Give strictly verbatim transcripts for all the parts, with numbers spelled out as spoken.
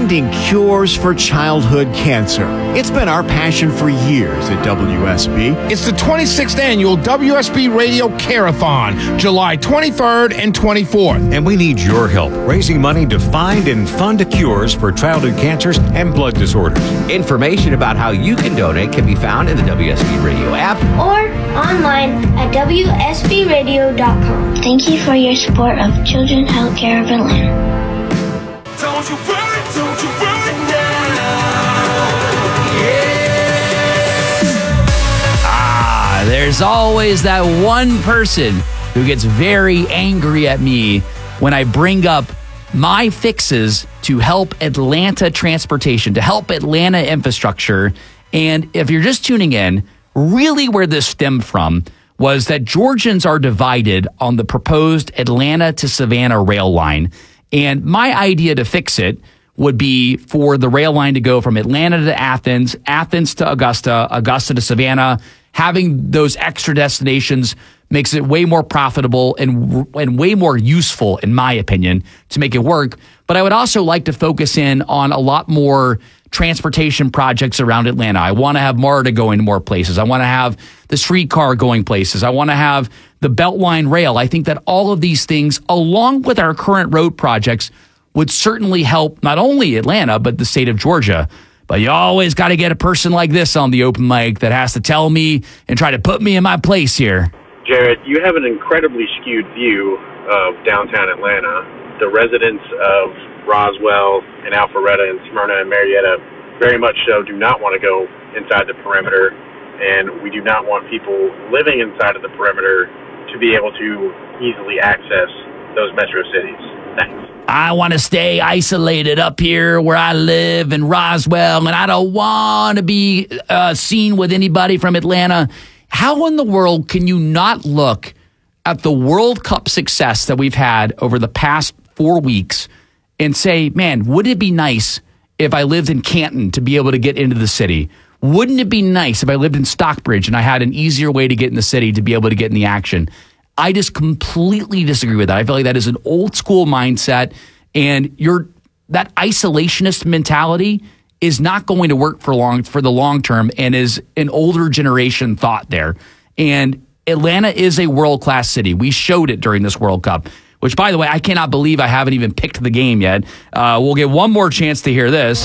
finding cures for childhood cancer. It's been our passion for years at W S B. It's the twenty-sixth annual W S B Radio Care-a-thon, July twenty-third and twenty-fourth. And we need your help raising money to find and fund cures for childhood cancers and blood disorders. Information about how you can donate can be found in the W S B Radio app or online at W S B radio dot com. Thank you for your support of Children's Healthcare of Atlanta. Don't you worry, don't you worry now. Yeah. Ah, there's always that one person who gets very angry at me when I bring up my fixes to help Atlanta transportation, to help Atlanta infrastructure. And if you're just tuning in, really where this stemmed from was that Georgians are divided on the proposed Atlanta to Savannah rail line. And my idea to fix it would be for the rail line to go from Atlanta to Athens, Athens to Augusta, Augusta to Savannah. Having those extra destinations makes it way more profitable and, and way more useful, in my opinion, to make it work. But I would also like to focus in on a lot more transportation projects around Atlanta. I want to have MARTA going to more places. I want to have the streetcar going places. I want to have the Beltline rail. I think that all of these things, along with our current road projects, would certainly help not only Atlanta, but the state of Georgia. But you always got to get a person like this on the open mic that has to tell me and try to put me in my place here. Jared, you have an incredibly skewed view of downtown Atlanta. The residents of Roswell and Alpharetta and Smyrna and Marietta very much so do not want to go inside the perimeter, and we do not want people living inside of the perimeter to be able to easily access those metro cities. Thanks. I want to stay isolated up here where I live in Roswell, and I don't want to be uh, seen with anybody from Atlanta. How in the world can you not look at the World Cup success that we've had over the past four weeks and say, man, wouldn't it be nice if I lived in Canton to be able to get into the city? Wouldn't it be nice if I lived in Stockbridge and I had an easier way to get in the city to be able to get in the action? I just completely disagree with that. I feel like that is an old school mindset, and you're, that isolationist mentality is not going to work for long for the long term and is an older generation thought there. And Atlanta is a world-class city. We showed it during this World Cup, which, by the way, I cannot believe I haven't even picked the game yet. Uh, we'll get one more chance to hear this.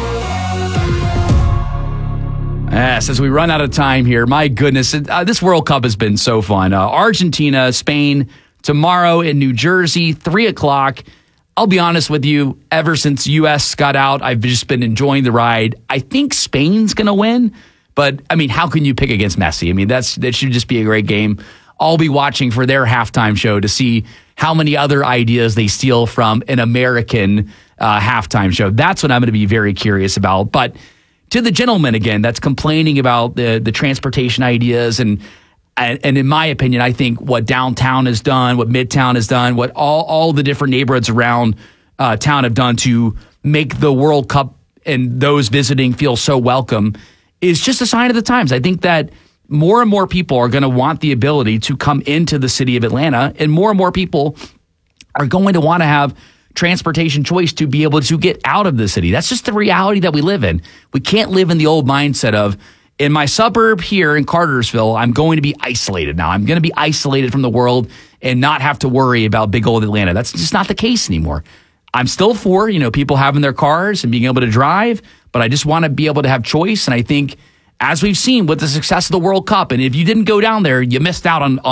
Yes, as we run out of time here, my goodness, uh, this World Cup has been so fun. Uh, Argentina, Spain, tomorrow in New Jersey, three o'clock. I'll be honest with you, ever since U S got out, I've just been enjoying the ride. I think Spain's going to win, but, I mean, how can you pick against Messi? I mean, that's that should just be a great game. I'll be watching for their halftime show to see how many other ideas they steal from an American uh, halftime show. That's what I'm going to be very curious about. But to the gentleman again that's complaining about the the transportation ideas, and and, and in my opinion, I think what downtown has done, what Midtown has done, what all, all the different neighborhoods around uh, town have done to make the World Cup and those visiting feel so welcome is just a sign of the times. I think that more and more people are going to want the ability to come into the city of Atlanta, and more and more people are going to want to have transportation choice to be able to get out of the city. That's just the reality that we live in. We can't live in the old mindset of, in my suburb here in Cartersville, I'm going to be isolated now. I'm going to be isolated from the world and not have to worry about big old Atlanta. That's just not the case anymore. I'm still for, you know, people having their cars and being able to drive, but I just want to be able to have choice. And I think, as we've seen with the success of the World Cup, and if you didn't go down there, you missed out on, on